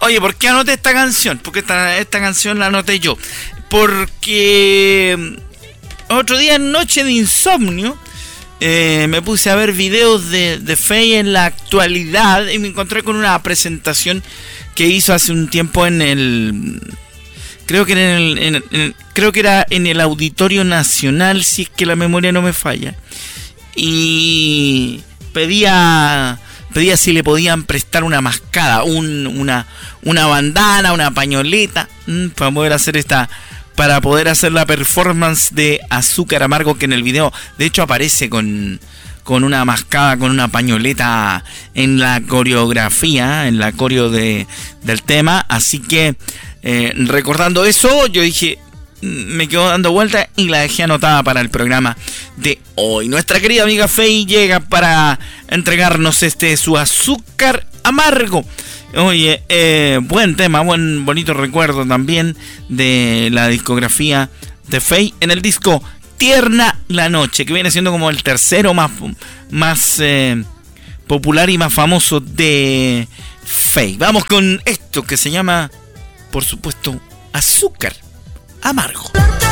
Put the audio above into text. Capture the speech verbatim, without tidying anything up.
Oye, ¿por qué anoté esta canción? Porque esta, esta canción la anoté yo. Porque otro día en Noche de Insomnio eh, me puse a ver videos de, de Faye en la actualidad y me encontré con una presentación que hizo hace un tiempo en el... Creo que, en el, en, en, creo que era en el Auditorio Nacional, si es que la memoria no me falla. Y pedía... pedía si le podían prestar una mascada, un, una, una bandana, una pañoleta, mmm, para poder hacer esta, para poder hacer la performance de Azúcar Amargo, que en el video de hecho aparece con, con una mascada, con una pañoleta en la coreografía, en la coreo de, del tema. Así que eh, recordando eso, yo dije, me quedo dando vuelta y la dejé anotada para el programa de hoy. Nuestra querida amiga Faye llega para entregarnos este su Azúcar Amargo. Oye, eh, buen tema, buen bonito recuerdo también de la discografía de Faye en el disco Tierna la Noche, que viene siendo como el tercero más, más eh, popular y más famoso de Faye. Vamos con esto que se llama, por supuesto, Azúcar Amargo.